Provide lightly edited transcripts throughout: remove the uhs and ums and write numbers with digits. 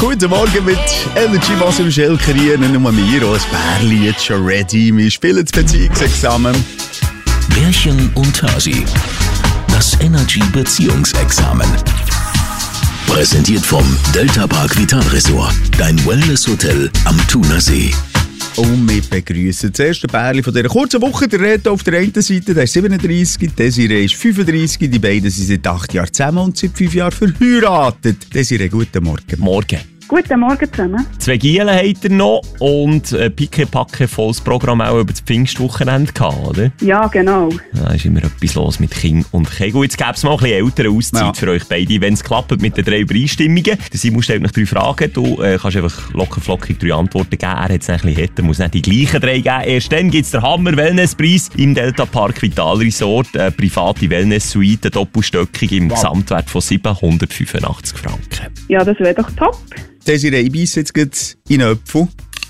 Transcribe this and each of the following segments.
Guten Morgen mit Energy Wasser und Schelkerien. Nur mir, auch ein Bärli jetzt schon ready. Wir spielen das Beziehungsexamen. Bärchen und Hasi. Das Energy Beziehungsexamen. Präsentiert vom Delta Park Vital Resort. Dein Wellness-Hotel am Thunersee. Und wir begrüßen das erste Bärli von dieser kurzen Woche. Der Reto auf der einen Seite, der ist 37, Desiree ist 35. Die beiden sind seit 8 Jahren zusammen und seit 5 Jahren verheiratet. Desiree, guten Morgen. Morgen. Guten Morgen zusammen. 2 Gielen habt ihr noch und ein Picke-Packe volles Programm auch über das Pfingstwochenende gehabt, oder? Ja, genau. Da ist immer etwas los mit Kind und Kegel. Jetzt gäbe es mal ein bisschen ältere Auszeit für euch beide, wenn es klappt mit den 3 Übereinstimmungen. Der Simon stellt noch 3 Fragen. Du kannst einfach lockerflockig 3 Antworten geben. Er hat es ein bisschen härter, muss nicht die gleichen 3 geben. Erst dann gibt es den Hammer-Wellnesspreis im Delta Park Vital Resort. Eine private Wellness-Suite, eine Doppelstöckung im Gesamtwert von 785 Franken. Ja, das wäre doch top. Desiree, ich beisse jetzt gleich in den Apfel.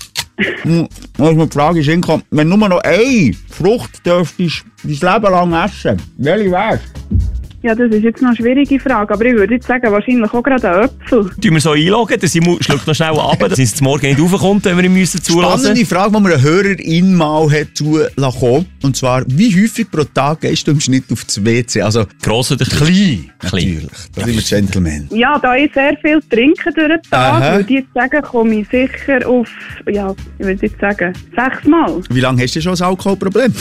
Was mir die Frage ist, wenn du nur noch eine Frucht dürftest dein Leben lang essen, welche wär's? Ja, das ist jetzt noch eine schwierige Frage, aber ich würde jetzt sagen, wahrscheinlich auch gerade einen Apfel. Tun wir so einloggen, der Simon schluckt noch schnell ab, dass es morgen nicht raufkommt, wenn wir ihm zulassen. Spannende Frage, die mir eine Hörerin mal hat zulassen. Und zwar, wie häufig pro Tag gehst du im Schnitt auf das WC? Also gross oder klein? Natürlich. Da sind wir Gentlemen. Ja, da ich sehr viel trinke durch den Tag, würde ich jetzt sagen, komme ich sicher auf, ja, ich würde jetzt sagen, 6 Mal. Wie lange hast du schon ein Alkoholproblem?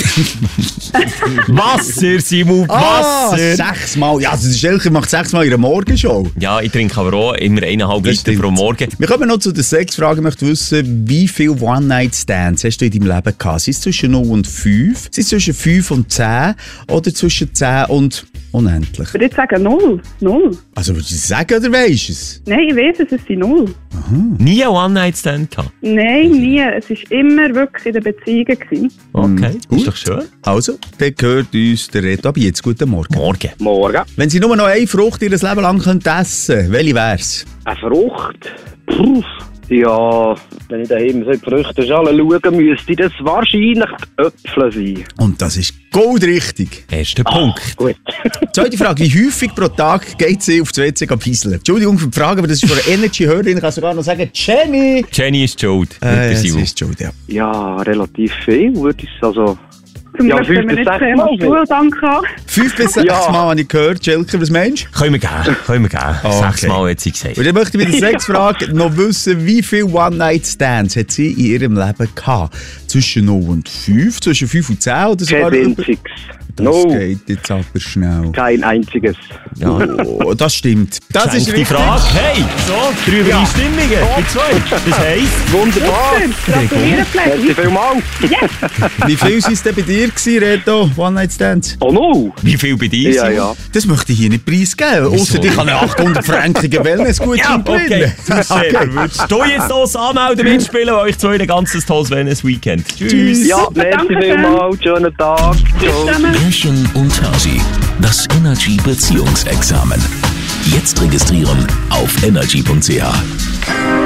Wasser, Simon, Wasser! 6 Mal. Ja, also Schelker macht 6 Mal in der Morgenshow. Ja, ich trinke aber auch immer 1,5 Liter pro Morgen. Wir kommen noch zu der Sexfrage. Ich möchte wissen, wie viele One-Night-Stands hast du in deinem Leben gehabt? Sind es zwischen 0 und 5? Sind es zwischen 5 und 10? Oder zwischen 10 und unendlich? Ich würde jetzt sagen 0. 0. Also würdest du es sagen oder weisst du es? Nein, ich weiss es sind 0. Nie einen One-Night-Stand gehabt? Nein, nie. Es war immer wirklich in den Beziehungen gewesen. Okay, gut. ist doch schön. Also, dann gehört uns der Reto ab jetzt. Guten Morgen. Morgen. Morgen. Wenn Sie nur noch eine Frucht ihr Leben lang essen könnten, welche wär's? Eine Frucht? Puh. Ja, wenn ich daheim so in die Früchteschale schaue, müsste das wahrscheinlich Äpfel sein. Und das ist goldrichtig. Erster Punkt. Gut. Zweite Frage, wie häufig pro Tag geht sie auf das WC pieseln? Entschuldigung für die Frage, aber das ist von einer Energy-Hörerin. Ich kann sogar noch sagen, Jenny! Jenny ist schuld. Sie ist schuld, ja. Ja, relativ viel, würde ich sagen. Zum Ja, Glück 5 haben wir bis nicht 6 Mal. Schuldank gehabt. 5 bis 6 Ja. Mal habe ich gehört. Schelker, was meinst du? Können wir geben. Okay. 6 Mal hat sie gesagt. Und dann möchte ich mit der Sexfrage noch wissen, wie viele One-Night-Stands hat sie in ihrem Leben gehabt? Zwischen 0 und 5, zwischen 5 und 10 oder sogar Kein über... einziges. Das No. geht jetzt aber schnell. Kein einziges. Ja. Oh, das stimmt. Das ist die richtig. Frage. Hey, so, 3 Übereinstimmungen. Die 2. Das heisst, Wunderbar. Gratuliere, Merci Plättchen. vielmals. Wie viel waren es denn bei dir, Reto? One-Night-Stands? Oh no. wie viel bei dir Ja, sind? ja. Das möchte ich hier nicht preisgeben. Außer ich kann einen 800-frankigen Wellness-Gutschein Ja, okay. gewinnen. Sehr würdest du jetzt los anmelden, mitspielen, weil euch 2 ein ganzes tolles Wellness-Weekend. Tschüss. Ja, merci Dankeschön. vielmals. Schönen Tag. Bis zusammen. Bärchen und Hasi. Das Energy Beziehungsexamen. Jetzt registrieren auf energy.ch.